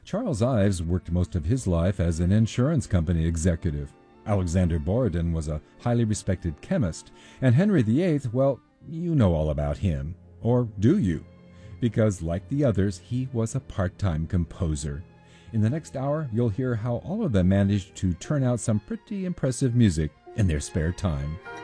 Charles Ives worked most of his life as an insurance company executive. Alexander Borodin was a highly respected chemist. And Henry VIII, well, you know all about him. Or do you? Because, like the others, he was a part-time composer. In the next hour, you'll hear how all of them managed to turn out some pretty impressive music in their spare time.